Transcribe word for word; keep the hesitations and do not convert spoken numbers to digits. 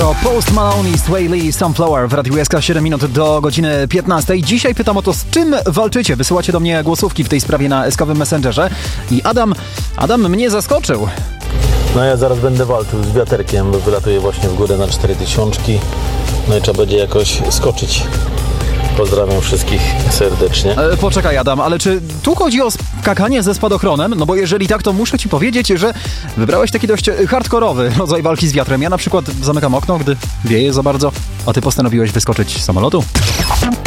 Electro, Post Malone i Sway Lee, Sunflower w Radiu S K, siedem minut do godziny piętnastej. Dzisiaj pytam o to, z czym walczycie. Wysyłacie do mnie głosówki w tej sprawie na S K-owym Messengerze i Adam, Adam mnie zaskoczył. No ja zaraz będę walczył z wiaterkiem, bo wylatuję właśnie w górę na cztery tysiączki. No i trzeba będzie jakoś skoczyć. Pozdrawiam wszystkich serdecznie. E, poczekaj Adam, ale czy tu chodzi o skakanie ze spadochronem? No bo jeżeli tak, to muszę ci powiedzieć, że wybrałeś taki dość hardkorowy rodzaj walki z wiatrem. Ja na przykład zamykam okno, gdy wieje za bardzo, a ty postanowiłeś wyskoczyć z samolotu.